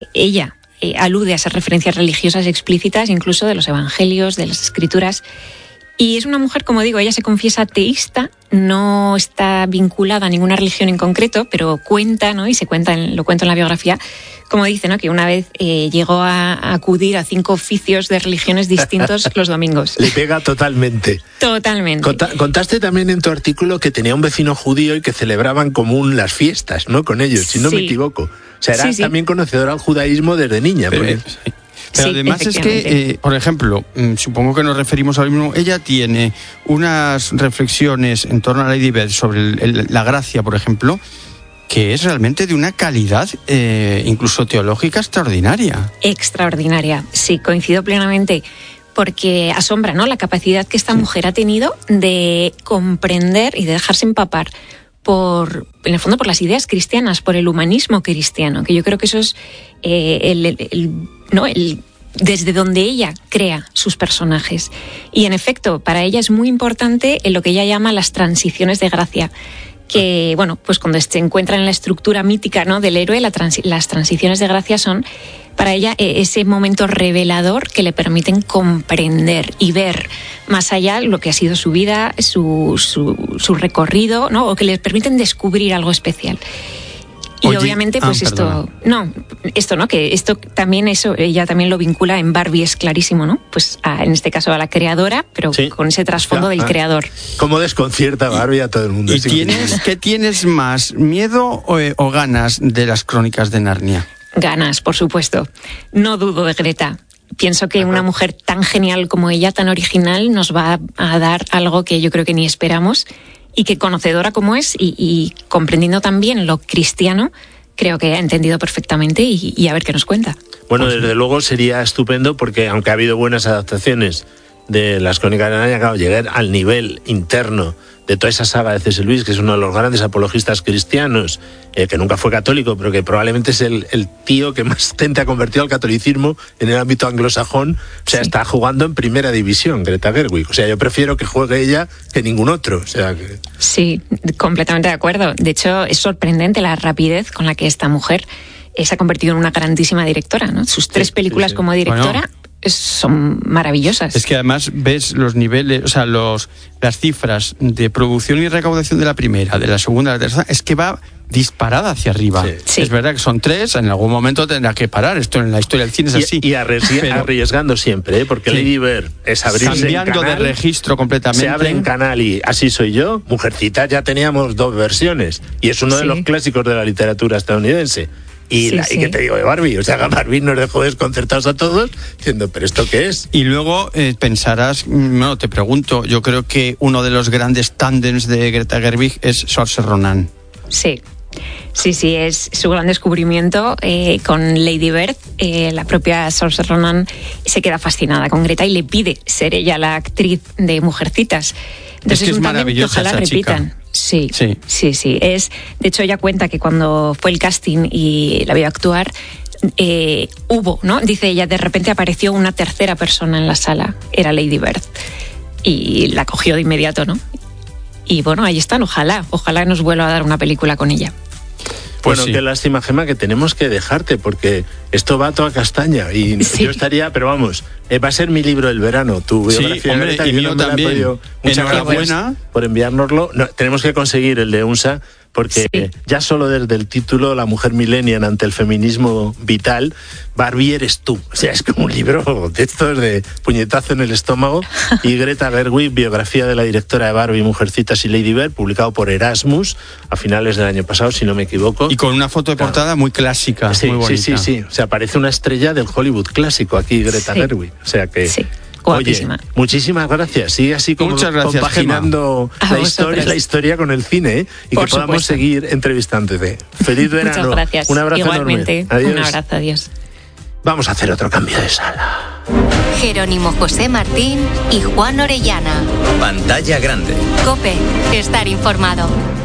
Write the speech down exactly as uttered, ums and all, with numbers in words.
ella eh, alude a esas referencias religiosas explícitas, incluso de los evangelios, de las escrituras. Y es una mujer, como digo, ella se confiesa ateísta, no está vinculada a ninguna religión en concreto, pero cuenta, ¿no? Y se cuenta, en, lo cuento en la biografía, como dice, ¿no? Que una vez eh, llegó a, a acudir a cinco oficios de religiones distintos los domingos. Le pega totalmente. Totalmente. Conta, contaste también en tu artículo que tenía un vecino judío y que celebraban común las fiestas, ¿no? Con ellos, si no sí. me equivoco. O sea, era sí, sí. también conocedora del judaísmo desde niña. Pero, porque... sí. Pero sí, además es que, eh, por ejemplo, supongo que nos referimos ahora mismo, ella tiene unas reflexiones en torno a Lady Bird sobre el, el, la gracia, por ejemplo, que es realmente de una calidad eh, incluso teológica extraordinaria. Extraordinaria, sí, coincido plenamente, porque asombra, ¿no?, la capacidad que esta sí. mujer ha tenido de comprender y de dejarse empapar por, en el fondo, por las ideas cristianas, por el humanismo cristiano, que yo creo que eso es eh, el, el, el, ¿no? el, desde donde ella crea sus personajes. Y en efecto, para ella es muy importante en lo que ella llama las transiciones de gracia, que, bueno, pues cuando se encuentra en la estructura mítica, ¿no?, del héroe, la transi- las transiciones de gracia son para ella ese momento revelador que le permiten comprender y ver más allá lo que ha sido su vida, su, su, su recorrido, ¿no?, o que le permiten descubrir algo especial. Y Oye, obviamente, pues ah, esto, perdona. no, esto, ¿no? Que esto también, eso, ella también lo vincula en Barbie, es clarísimo, ¿no? Pues a, en este caso a la creadora, pero sí. con ese trasfondo ah, del ah. creador. ¿Cómo desconcierta Barbie a todo el mundo? ¿Y tienes, qué tienes más, miedo o, o ganas de las Crónicas de Narnia? Ganas, por supuesto. No dudo de Greta. Pienso que Ajá. una mujer tan genial como ella, tan original, nos va a dar algo que yo creo que ni esperamos. Y que, conocedora como es y, y comprendiendo también lo cristiano, creo que ha entendido perfectamente y, y a ver qué nos cuenta. Bueno, desde luego sería estupendo porque aunque ha habido buenas adaptaciones de las Crónicas de Narnia, claro, llegar al nivel interno de toda esa saga de C S Lewis, que es uno de los grandes apologistas cristianos, eh, que nunca fue católico, pero que probablemente es el, el tío que más gente ha convertido al catolicismo en el ámbito anglosajón. O sea, sí. está jugando en primera división, Greta Gerwig. O sea, yo prefiero que juegue ella que ningún otro. O sea, que... Sí, completamente de acuerdo. De hecho, es sorprendente la rapidez con la que esta mujer eh, se ha convertido en una grandísima directora, ¿no? Sus tres sí, películas sí, sí. como directora... Bueno. son maravillosas. Es que además ves los niveles, o sea, los las cifras de producción y recaudación de la primera, de la segunda, de la tercera, es que va disparada hacia arriba. Sí. Sí. Es verdad que son tres, en algún momento tendrá que parar. Esto en la historia del cine es y, así. Y arries- Pero, arriesgando siempre, ¿eh? Porque sí. Lady Bird es abrirse cambiando en canal, de registro completamente. Se abre en canal y Así soy yo. Mujercita ya teníamos dos versiones y es uno sí. de los clásicos de la literatura estadounidense. Y, sí, la, sí. y que te digo de Barbie, o sea, Barbie nos dejó desconcertados a todos diciendo, ¿pero esto qué es? Y luego eh, pensarás, bueno, te pregunto, yo creo que uno de los grandes tándems de Greta Gerwig es Saoirse Ronan. Sí, sí, sí, es su gran descubrimiento eh, con Lady Bird. Eh, la propia Saoirse Ronan se queda fascinada con Greta y le pide ser ella la actriz de Mujercitas. Entonces es que es, un maravillosa que ojalá esa repitan. Chica. Sí, sí, sí, sí. Es, de hecho, ella cuenta que cuando fue el casting y la vio actuar, eh, hubo, ¿no? Dice ella, de repente apareció una tercera persona en la sala, era Lady Bird, y la cogió de inmediato, ¿no? Y bueno, ahí están, ojalá, ojalá nos vuelva a dar una película con ella. Pues bueno, sí. Qué lástima, Gemma, que tenemos que dejarte, porque esto va a toda castaña y sí. yo estaría, pero vamos, eh, va a ser mi libro del verano, tu biografía. Sí, hombre, Greta, y mío también. Muchas gracias por enviárnoslo. No, tenemos que conseguir el de U N S A, porque sí. ya solo desde el título, La mujer millennial ante el feminismo vital, Barbie eres tú. O sea, es como un libro de estos de puñetazo en el estómago. Y Greta Gerwig, biografía de la directora de Barbie, Mujercitas y Lady Bird, publicado por Erasmus a finales del año pasado, si no me equivoco. Y con una foto de portada claro. muy clásica, sí, muy bonita. Sí, sí, sí. O sea, parece una estrella del Hollywood clásico aquí, Greta sí. Gerwig. O sea que... Sí. Oye, muchísimas gracias. Sigue así como Muchas gracias, compaginando la historia, la historia con el cine, ¿eh? Y Por que podamos supuesto. seguir entrevistándote. Feliz verano. Muchas gracias. Un abrazo Igualmente. enorme. Adiós. Un abrazo, adiós. Vamos a hacer otro cambio de sala. Jerónimo José Martín y Juan Orellana. Pantalla grande. COPE. Estar informado.